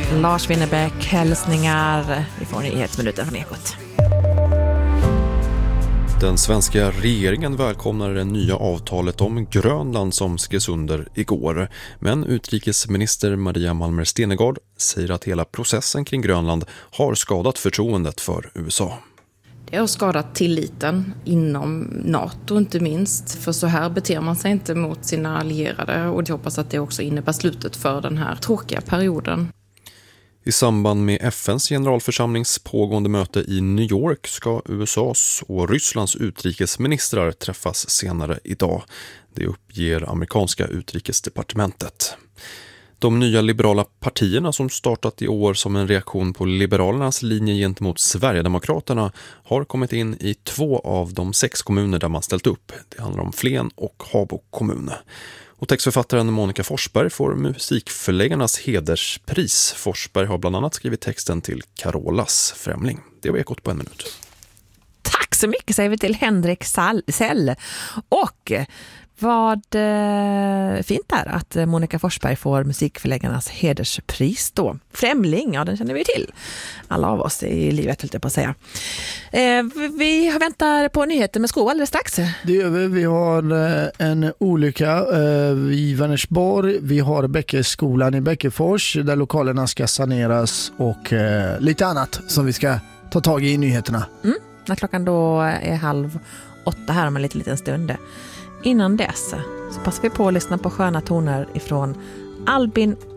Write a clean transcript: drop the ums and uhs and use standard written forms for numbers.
Lars Winnerbäck, hälsningar. Vi får nyhetsminuten från Ekot. Den svenska regeringen välkomnar det nya avtalet om Grönland som skrevs under igår. Men utrikesminister Maria Malmer Stenergard säger att hela processen kring Grönland har skadat förtroendet för USA. Det har skadat tilliten inom NATO inte minst. För så här beter man sig inte mot sina allierade. Och jag hoppas att det också innebär slutet för den här tråkiga perioden. I samband med FNs generalförsamlings pågående möte i New York ska USAs och Rysslands utrikesministrar träffas senare idag. Det uppger amerikanska utrikesdepartementet. De nya liberala partierna som startat i år som en reaktion på Liberalernas linje gentemot Sverigedemokraterna har kommit in i 2 av de 6 kommuner där man ställt upp. Det handlar om Flen och Habo kommun. Och textförfattaren Monica Forsberg får musikförläggarnas hederspris. Forsberg har bland annat skrivit texten till Carolas Främling. Det var Ekot på 1 minut. Tack så mycket säger vi till Henrik Sell. Och vad fint är att Monica Forsberg får musikförläggarnas hederspris då. Främling, ja den känner vi till. Alla av oss i livet höll jag på att säga. Vi väntar på nyheter med Sko alldeles strax. Det gör vi. Vi har en olycka i Vänersborg. Vi har Bäckeskolan i Bäckefors där lokalerna ska saneras och lite annat som vi ska ta tag i nyheterna. När klockan då är 7:30 här om en liten stund. Innan dess så passar vi på att lyssna på sköna toner ifrån Albin